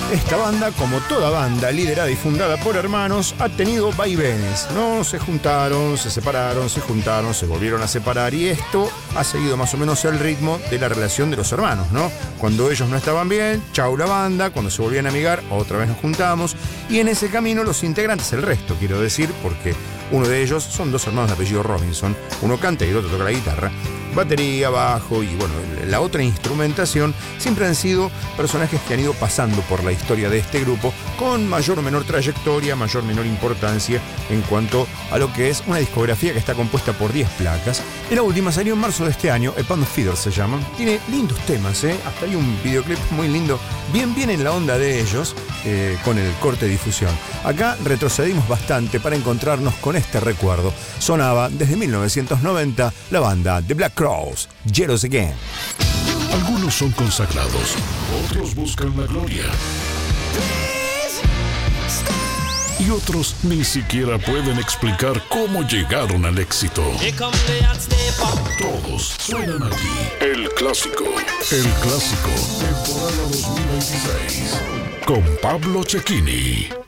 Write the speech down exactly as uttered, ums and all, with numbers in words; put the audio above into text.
Esta banda, como toda banda liderada y fundada por hermanos, ha tenido vaivenes, ¿no? Se juntaron, se separaron, se juntaron, se volvieron a separar, y esto ha seguido más o menos el ritmo de la relación de los hermanos, ¿no? Cuando ellos no estaban bien, chau la banda; cuando se volvían a amigar, otra vez nos juntamos, y en ese camino los integrantes, el resto quiero decir, porque uno de ellos son dos hermanos de apellido Robinson, uno canta y el otro toca la guitarra, batería, bajo y bueno, la otra instrumentación, siempre han sido personajes que han ido pasando por la historia de este grupo con mayor o menor trayectoria, mayor o menor importancia en cuanto a lo que es una discografía que está compuesta por diez placas. Y la última salió en marzo de este año, A Band of Feeders se llama. Tiene lindos temas, ¿eh? Hasta hay un videoclip muy lindo, bien bien en la onda de ellos, eh, con el corte de difusión. Acá retrocedimos bastante para encontrarnos con este recuerdo. Sonaba desde mil novecientos noventa la banda The Black Crowes, Jealous Again. Algunos son consagrados, otros buscan la gloria. Y otros ni siquiera pueden explicar cómo llegaron al éxito. Todos suenan aquí. El Clásico. El Clásico. Temporada dos mil veintiséis. Con Pablo Cecchini.